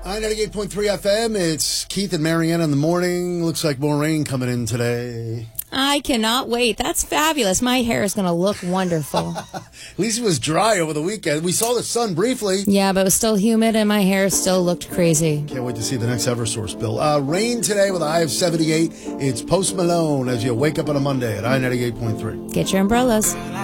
98.3 FM. It's Keith and Marianne in the morning. Looks like more rain coming in today. I cannot wait. That's fabulous. My hair is going to look wonderful. At least it was dry over the weekend. We saw the sun briefly. Yeah, but it was still humid and my hair still looked crazy. Can't wait to see the next Eversource bill. Rain today with a high of 78. It's Post Malone as you wake up on a Monday at I-98.3. Get your umbrellas.